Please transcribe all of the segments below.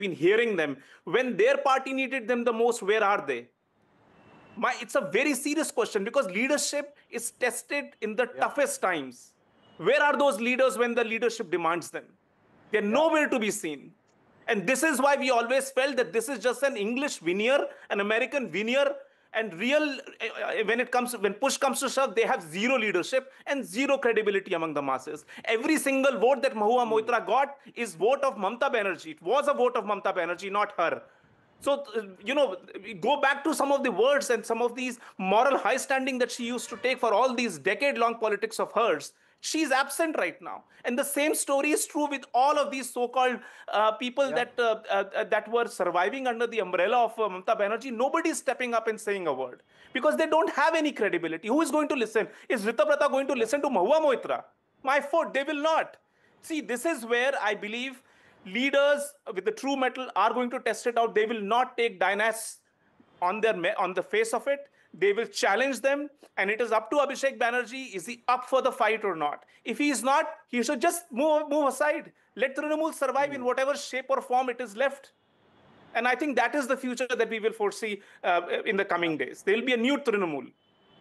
been hearing them. When their party needed them the most, where are they? It's a very serious question, because leadership is tested in the toughest times. Where are those leaders when the leadership demands them? They're nowhere to be seen. And this is why we always felt that this is just an English veneer, an American veneer, and when push comes to shove, they have zero leadership and zero credibility among the masses. Every single vote that Mahua Moitra got is vote of Mamta Banerjee. It was a vote of Mamta Banerjee, not her. So, go back to some of the words and some of these moral high standing that she used to take for all these decade-long politics of hers. She's absent right now. And the same story is true with all of these so-called people that were surviving under the umbrella of Mamata Banerjee. Nobody's stepping up and saying a word because they don't have any credibility. Who is going to listen? Is Ritabrata going to listen to Mahua Moitra? My foot, they will not. See, this is where I believe leaders with the true metal are going to test it out. They will not take dynasts on the face of it. They will challenge them, and it is up to Abhishek Banerjee. Is he up for the fight or not? If he is not, he should just move aside. Let Trinamool survive in whatever shape or form it is left. And I think that is the future that we will foresee in the coming days. There will be a new Trinamool.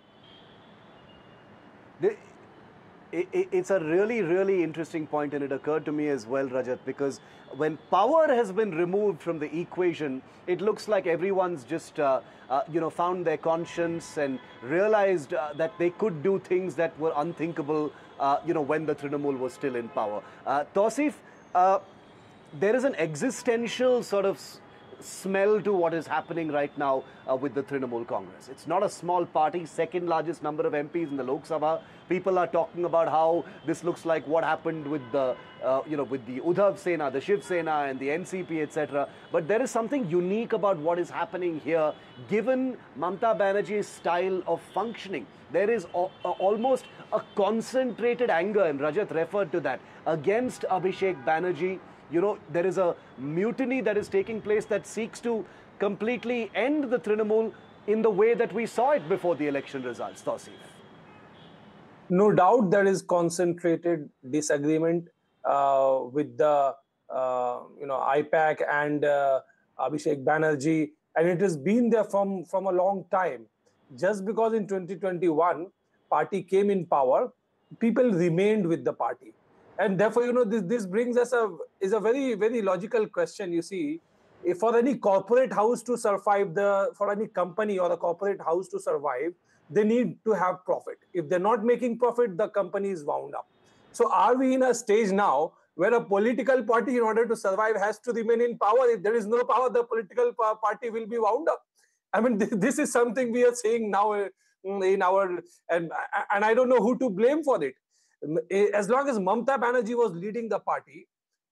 It's a really, really interesting point, and it occurred to me as well, Rajat, because when power has been removed from the equation, it looks like everyone's just, found their conscience and realized that they could do things that were unthinkable, when the Trinamool was still in power. Tausif, there is an existential sort of smell to what is happening right now with the Trinamool Congress. It's not a small party, second largest number of MPs in the Lok Sabha. People are talking about how this looks like what happened with the, with the Udhav Sena, the Shiv Sena and the NCP, etc. But there is something unique about what is happening here, given Mamata Banerjee's style of functioning. There is almost a concentrated anger, and Rajat referred to that, against Abhishek Banerjee. There is a mutiny that is taking place that seeks to completely end the Trinamool in the way that we saw it before the election results, Tausif. No doubt there is concentrated disagreement with the, IPAC and Abhishek Banerjee, and it has been there from a long time. Just because in 2021, party came in power, people remained with the party. And therefore, this brings us is a very, very logical question. You see, if for any corporate house to survive, for any company or a corporate house to survive, they need to have profit. If they're not making profit, the company is wound up. So are we in a stage now where a political party, in order to survive, has to remain in power? If there is no power, the political party will be wound up. I mean, this is something we are saying now in our, and I don't know who to blame for it. As long as Mamata Banerjee was leading the party,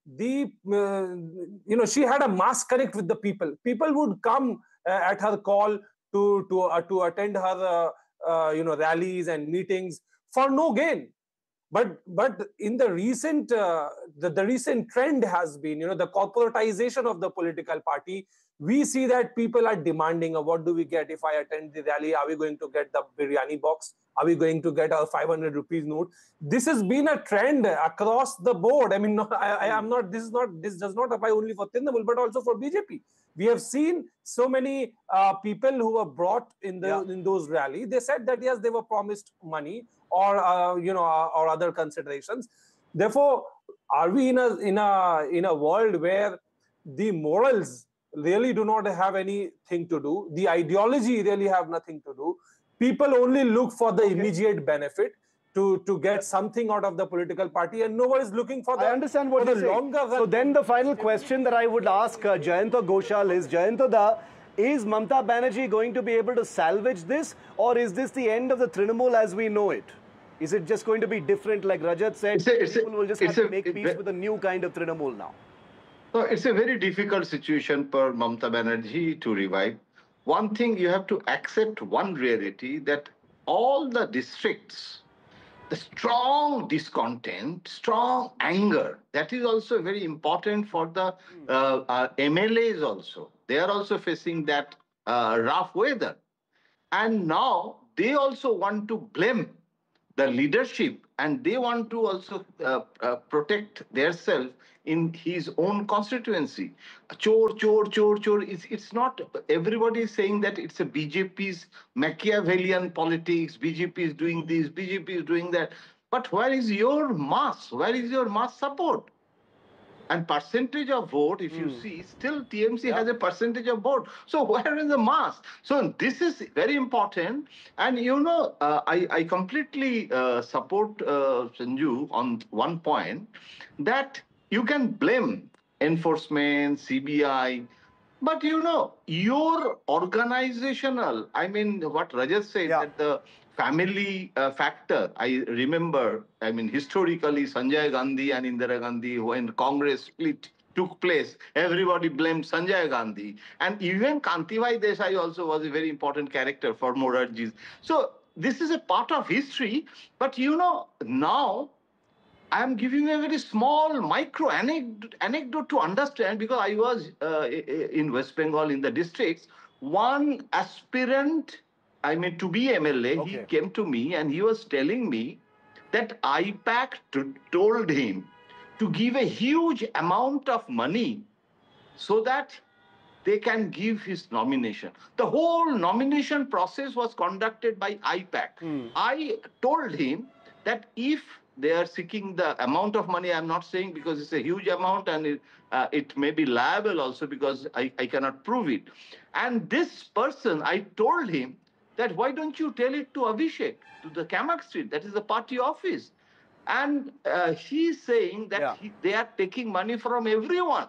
she had a mass connect with the people. People would come at her call to attend her rallies and meetings for no gain. But in the recent the recent trend has been the corporatization of the political party. We see that people are demanding, what do we get if I attend the rally? Are we going to get the biryani box? Are we going to get a 500 rupees note? This has been a trend across the board. I mean, this does not apply only for Trinamool, but also for BJP. We have seen so many people who were brought in those rallies. They said that yes, they were promised money or or other considerations. Therefore, are we in a world where the morals really do not have anything to do? The ideology really have nothing to do. People only look for the immediate benefit to get something out of the political party, and no one is looking for the. I understand what you're saying. So then the final question that I would ask Jayanta Ghoshal is, Jayanta, is Mamata Banerjee going to be able to salvage this, or is this the end of the Trinamool as we know it? Is it just going to be different, like Rajat said, people will just have to make peace with a new kind of Trinamool now? So it's a very difficult situation for Mamata Banerjee to revive. One thing, you have to accept one reality, that all the districts, the strong discontent, strong anger, that is also very important for the MLAs also. They are also facing that rough weather. And now they also want to blame the leadership, and they want to also protect themselves in his own constituency. Chor, chor, chor, chor. It's not, everybody is saying that it's a BJP's Machiavellian politics, BJP is doing this, BJP is doing that. But where is your mass? Where is your mass support? And percentage of vote, if you see, still TMC has a percentage of vote. So where is the mass? So this is very important. And I completely support Sanju on one point, that you can blame enforcement, CBI, but your organizational, I mean, what Rajat said, that the family factor, I remember, I mean, historically, Sanjay Gandhi and Indira Gandhi, when Congress split took place, everybody blamed Sanjay Gandhi. And even Kantibai Desai also was a very important character for Morarji's. So this is a part of history, but now I am giving you a very small micro anecdote to understand, because I was in West Bengal in the districts. One aspirant, I mean, to be MLA, he came to me and he was telling me that IPAC told him to give a huge amount of money so that they can give his nomination. The whole nomination process was conducted by IPAC. I told him that if they are seeking the amount of money, I'm not saying because it's a huge amount, and it may be liable also because I cannot prove it. And this person, I told him that why don't you tell it to Abhishek, to the Kamak Street, that is the party office. And he's saying that they are taking money from everyone.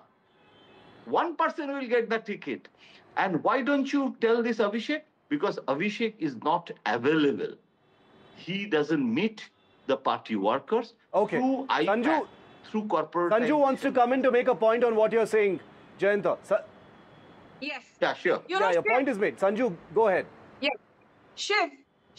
One person will get the ticket. And why don't you tell this Abhishek? Because Abhishek is not available. He doesn't meet the party workers through IPAC, through corporate. Sanju wants to come in to make a point on what you're saying, Jayanta. Yes. Yeah, sure. Your point is made. Sanju, go ahead. Yes. Shiv,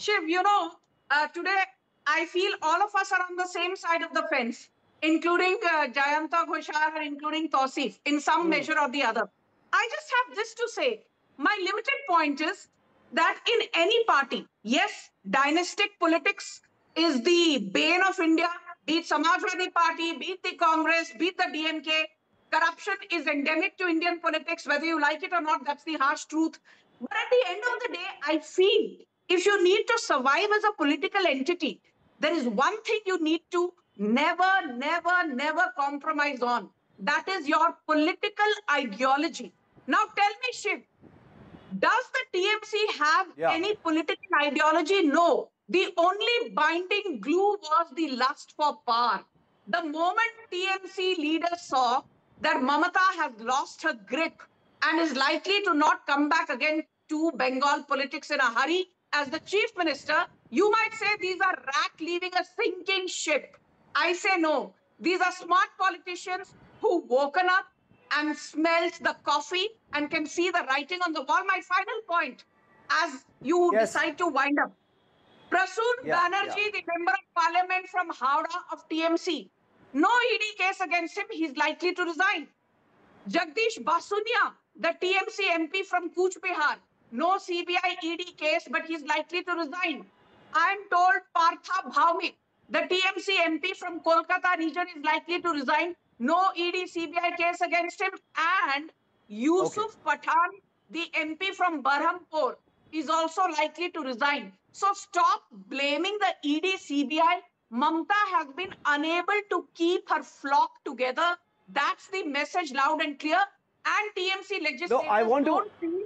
today I feel all of us are on the same side of the fence, including Jayanta Ghoshal and including Tausif, in some measure or the other. I just have this to say. My limited point is that in any party, yes, dynastic politics is the bane of India, be it Samajwadi Party, be it the Congress, be it the DMK. Corruption is endemic to Indian politics, whether you like it or not, that's the harsh truth. But at the end of the day, I feel if you need to survive as a political entity, there is one thing you need to never, never, never compromise on. That is your political ideology. Now tell me, Shiv, does the TMC have any political ideology? No. The only binding glue was the lust for power. The moment TMC leaders saw that Mamata has lost her grip and is likely to not come back again to Bengal politics in a hurry as the chief minister, you might say these are rat leaving a sinking ship. I say no. These are smart politicians who woken up and smelt the coffee and can see the writing on the wall. My final point, as you decide to wind up. Prasoon Banerjee, the member of parliament from Howrah of TMC, no ED case against him, he's likely to resign. Jagdish Basunia, the TMC MP from Cooch Behar, no CBI ED case, but he's likely to resign. I'm told Partha Bhaumik, the TMC MP from Kolkata region, is likely to resign. No ED CBI case against him. And Yusuf Pathan, the MP from Berhampur, is also likely to resign. So stop blaming the ED CBI. Mamata has been unable to keep her flock together. That's the message loud and clear. And TMC legislators don't see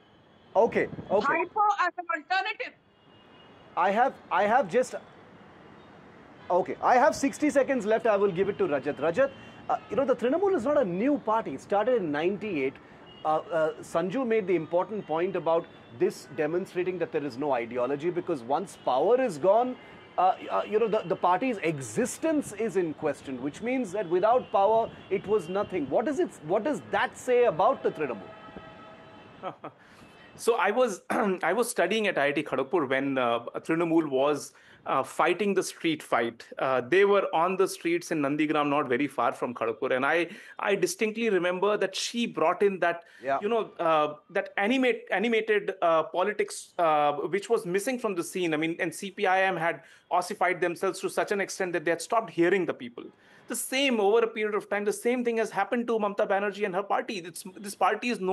Hypo as an alternative. I have 60 seconds left. I will give it to Rajat. Rajat, the Trinamool is not a new party. It started in 98. Sanju made the important point about this demonstrating that there is no ideology, because once power is gone, the party's existence is in question, which means that without power, it was nothing. What does that say about the Trinamool? So I was I was studying at IIT Kharagpur when Trinamool was fighting the street fight. They were on the streets in Nandigram, not very far from Kharagpur, and I distinctly remember that she brought in that Yeah. that animated politics which was missing from the scene. I mean, and CPIM had ossified themselves to such an extent that they had stopped hearing the people. The same over a period of time, the same thing has happened to Mamta Banerjee and her party. This party is no